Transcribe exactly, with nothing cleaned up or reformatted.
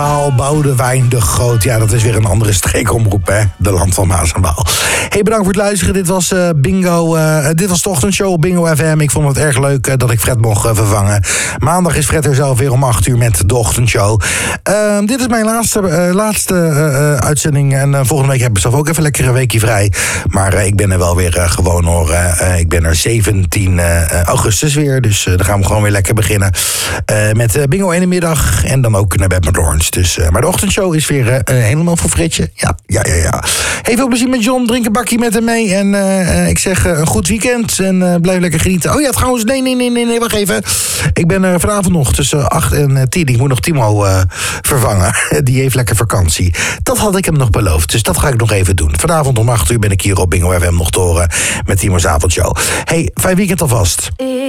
Boudewijn de Groot. Ja, dat is weer een andere streekomroep, hè? De Land van Maas en Waal. Hey, bedankt voor het luisteren. Dit was uh, Bingo. Uh, dit was de ochtendshow op Bingo F M. Ik vond het erg leuk uh, dat ik Fred mocht uh, vervangen. Maandag is Fred er zelf weer om acht uur met de ochtendshow. Uh, dit is mijn laatste, uh, laatste uh, uh, uitzending. En uh, volgende week heb ik zelf ook even lekker een weekje vrij. Maar uh, ik ben er wel weer uh, gewoon hoor. Uh, ik ben er zeventien augustus weer. Dus uh, dan gaan we gewoon weer lekker beginnen. Uh, met uh, Bingo in de middag. En dan ook naar bed met Lawrence. Dus, uh, maar de ochtendshow is weer uh, helemaal voor Fritje. Ja, ja, ja, ja. Heel veel plezier met John. Drink een bakje met hem mee. En uh, ik zeg uh, een goed weekend. En uh, blijf lekker genieten. Oh ja, trouwens, nee, nee, nee, nee, nee, wacht even. Ik ben er vanavond nog tussen acht en tien. Ik moet nog Timo uh, vervangen. Die heeft lekker vakantie. Dat had ik hem nog beloofd. Dus dat ga ik nog even doen. Vanavond om acht uur ben ik hier op Bingo F M nog te horen met Timo's avondshow. Hey, fijn weekend alvast.